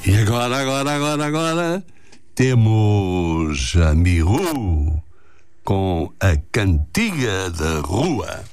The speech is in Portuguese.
E agora temos a Miru com a Cantiga da Rua.